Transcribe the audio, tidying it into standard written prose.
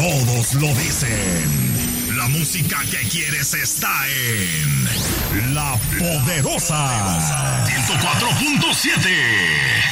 Todos lo dicen. La música que quieres está en La Poderosa. 104.7.